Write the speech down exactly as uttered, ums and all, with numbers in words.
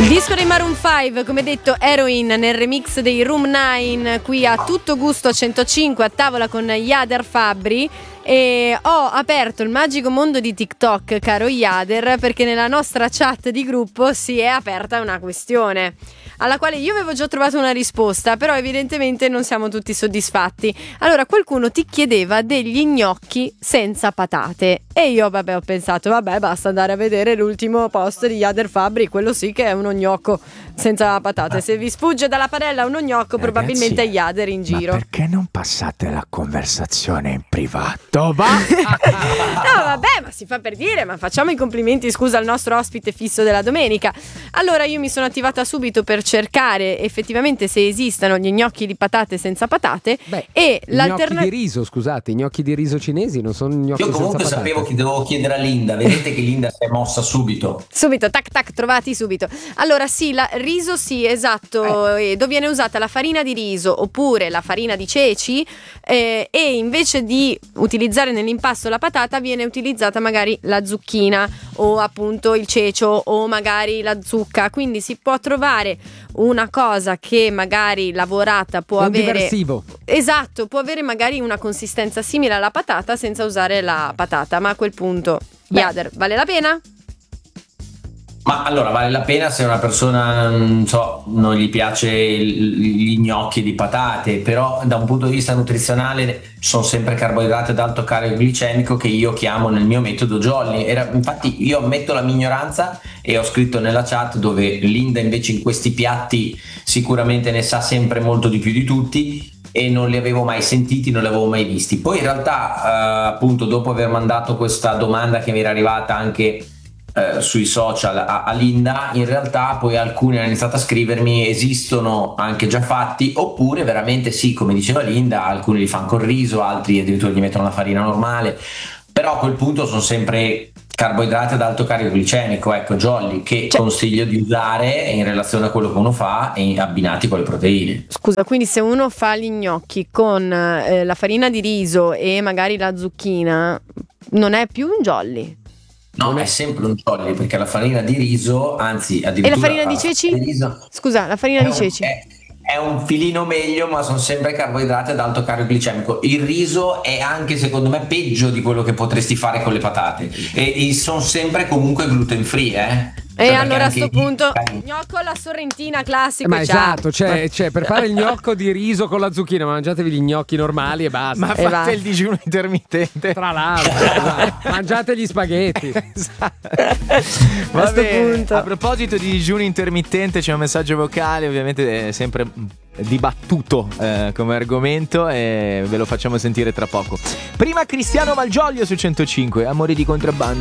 Il disco dei Maroon cinque, come detto, Heroin nel remix dei Room nove, qui a Tutto Gusto centocinque a tavola con Jader Fabbri. E ho aperto il magico mondo di TikTok, caro Jader, perché nella nostra chat di gruppo si è aperta una questione alla quale io avevo già trovato una risposta, però evidentemente non siamo tutti soddisfatti. Allora, qualcuno ti chiedeva degli gnocchi senza patate e io vabbè ho pensato vabbè basta andare a vedere l'ultimo post di Jader Fabbri, quello sì che è uno gnocco senza patate. Se vi sfugge dalla padella uno gnocco, ragazzi, probabilmente è Jader in giro. Ma perché non passate la conversazione in privato? Va? No vabbè, ma si fa per dire, ma facciamo i complimenti, scusa, al nostro ospite fisso della domenica. Allora io mi sono attivata subito per cercare effettivamente se esistano gli gnocchi di patate senza patate. Beh, e l'alternativa gnocchi di riso, scusate, i gnocchi di riso cinesi non sono gnocchi io senza patate. Io comunque sapevo che dovevo chiedere a Linda, vedete che Linda si è mossa subito. Subito, tac tac, trovati subito. Allora sì, la riso sì, esatto, eh. dove viene usata la farina di riso oppure la farina di ceci, eh, e invece di utilizzare nell'impasto la patata viene utilizzata magari la zucchina o appunto il cecio o magari la zucca, quindi si può trovare una cosa che magari lavorata può un avere diversivo. Esatto, può avere magari una consistenza simile alla patata senza usare la patata, ma a quel punto Jader, vale la pena? Ma allora vale la pena se una persona non so non gli piace gli gnocchi di patate, però da un punto di vista nutrizionale sono sempre carboidrati ad alto carico glicemico che io chiamo nel mio metodo Jolly. Era, infatti io ammetto la mia ignoranza e ho scritto nella chat, dove Linda invece in questi piatti sicuramente ne sa sempre molto di più di tutti, e non li avevo mai sentiti, non li avevo mai visti. Poi in realtà eh, appunto dopo aver mandato questa domanda che mi era arrivata anche Eh, sui social a, a Linda, in realtà poi alcuni hanno iniziato a scrivermi esistono anche già fatti, oppure veramente sì, come diceva Linda, alcuni li fanno col riso, altri addirittura gli mettono la farina normale, però a quel punto sono sempre carboidrati ad alto carico glicemico, ecco Jolly, che cioè, consiglio di usare in relazione a quello che uno fa e abbinati con le proteine. Scusa, quindi se uno fa gli gnocchi con eh, la farina di riso e magari la zucchina non è più un Jolly? No, è sempre un Jolly, perché la farina di riso, anzi addirittura... E la farina di ceci? Di riso, Scusa, la farina di un, ceci? È, è un filino meglio, ma sono sempre carboidrati ad alto carico glicemico. Il riso è anche secondo me peggio di quello che potresti fare con le patate, e, e sono sempre comunque gluten free, eh? E cioè, allora a sto punto i... gnocco alla sorrentina classico. Eh, ma e esatto, cioè, cioè per fare il gnocco di riso con la zucchina, ma mangiatevi gli gnocchi normali e basta. Ma e fate basta. il digiuno intermittente. Tra l'altro, esatto. Mangiate gli spaghetti. Esatto. A sto punto. A proposito di digiuno intermittente c'è un messaggio vocale, ovviamente è sempre dibattuto eh, come argomento, e ve lo facciamo sentire tra poco. Prima Cristiano Malgioglio su centocinque, Amori di contrabbando.